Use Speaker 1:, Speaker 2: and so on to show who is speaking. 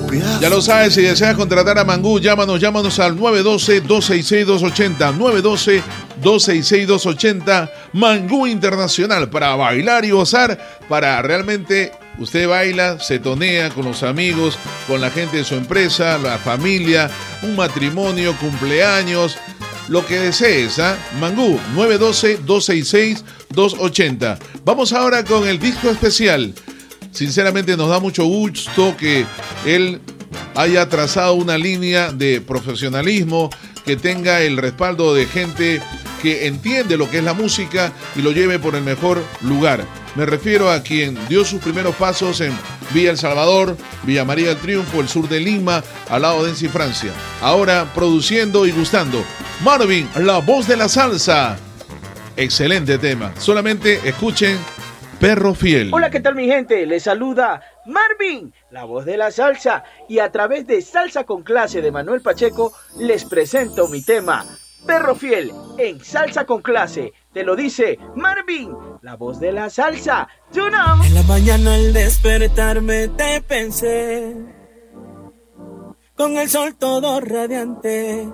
Speaker 1: Ya lo sabes, si deseas contratar a Mangú, llámanos al 912-266-280, 912-266-280, Mangú Internacional, para bailar y gozar, para realmente usted baila, se tonea con los amigos, con la gente de su empresa, la familia, un matrimonio, cumpleaños, lo que desees, ¿ah? Mangú, 912-266-280. Vamos ahora con el disco especial. Sinceramente nos da mucho gusto que él haya trazado una línea de profesionalismo, que tenga el respaldo de gente que entiende lo que es la música y lo lleve por el mejor lugar. Me refiero a quien dio sus primeros pasos en Villa El Salvador, Villa María del Triunfo, el sur de Lima, al lado de Ensi, Francia. Ahora produciendo y gustando. Marvin, la voz de la salsa. Excelente tema. Solamente escuchen Perro Fiel.
Speaker 2: Hola, ¿qué tal mi gente? Les saluda Marvin, la voz de la salsa, y a través de Salsa con Clase de Manuel Pacheco les presento mi tema Perro Fiel en Salsa con Clase. Te lo dice Marvin, la voz de la salsa. You know.
Speaker 3: En la mañana al despertarme te pensé, con el sol todo radiante,